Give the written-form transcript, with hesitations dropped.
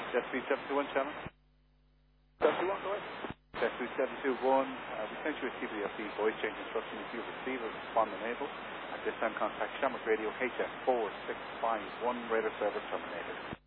Jet 3721, channel. 71, go ahead. Jet 3721, we sent you a CBFC voice change instruction. If you receive it, respond enable. At this time, contact Shamrock Radio HF 4651, radar service terminated.